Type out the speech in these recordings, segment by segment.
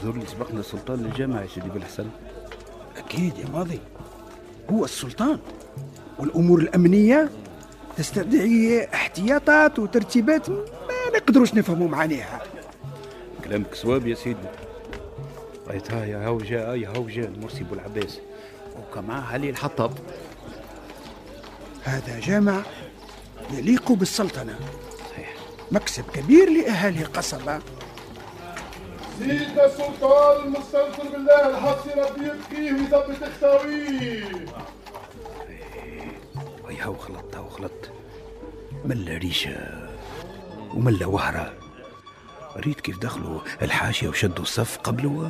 يظهر لي سبقنا السلطان للجامعة يا سيدي بالحسن. أكيد يا ماضي، هو السلطان، والأمور الأمنية تستدعي احتياطات وترتيبات ما نقدروش نفهموا معانيها. كلامك صواب يا سيدي. رأيت يا هو جاء المرسي بو العباس وكمان علي الحطاب. هذا جامع يليق بالسلطنة، صحيح. مكسب كبير لأهالي القصبة. سيدنا السلطان المستنصر بالله الحق ربي يبقيه ويثبت اختاويه. هاو غلط ملا ريشة وملا وهرة. ريت كيف دخلوا الحاشية وشدوا الصف قبله.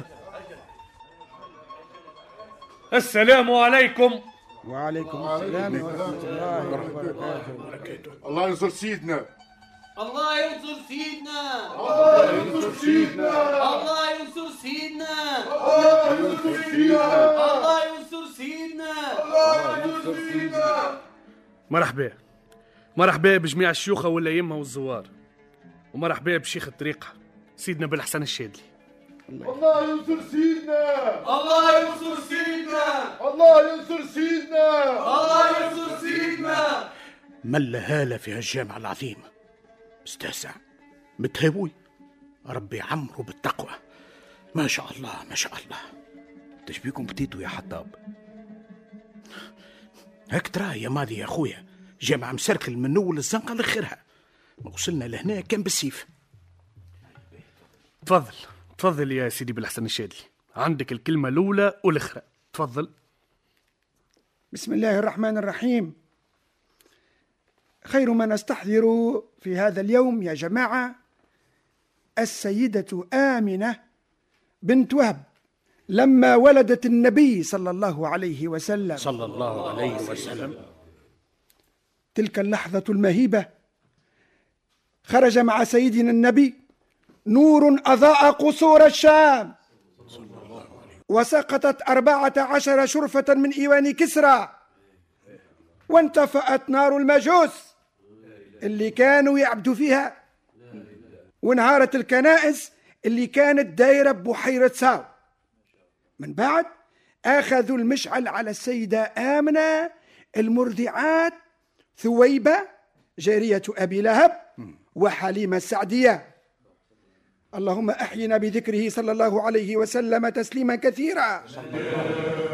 السلام عليكم. وعليكم السلام ورحمة الله وبركاته. الله ينصر سيدنا. الله ينصر سيدنا. الله ينصر سيدنا. الله ينصر سيدنا. الله ينصر سيدنا. الله ينصر سيدنا. الله ينصر سيدنا. مرحبا بجميع الشيوخة والأئمة والزوار، ومرحبا بشيخ الطريقة سيدنا بالحسن الشاذلي. الله ينصر سيدنا. الله ينصر سيدنا. الله ينصر سيدنا. الله ينصر سيدنا. ملا هالة في هالجامع العظيم، مستهزع متهوي، ربي عمره بالتقوى. ما شاء الله ما شاء الله. تشبيكم بتيتو يا حطاب. هك ترى يا ماضي يا أخويا، جامع مسركل من أول الزنقة لآخرها، ما وصلنا لهنا كان بالسيف. تفضل يا سيدي بالحسن الشاذلي، عندك الكلمة الأولى والأخرى، تفضل. بسم الله الرحمن الرحيم. خير ما نستحضر في هذا اليوم يا جماعة السيدة آمنة بنت وهب لما ولدت النبي صلى الله عليه وسلم. تلك اللحظة المهيبة خرج مع سيدنا النبي نور أضاء قصور الشام، وسقطت 14 شرفة من إيوان كسرى، وانطفأت نار المجوس اللي كانوا يعبدوا فيها، وانهارت الكنائس اللي كانت دايرة ببحيرة ساو. من بعد أخذوا المشعل على السيدة آمنة المرضعات ثويبة جارية أبي لهب وحليمة السعدية. اللهم أحينا بذكره صلى الله عليه وسلم تسليما كثيرا.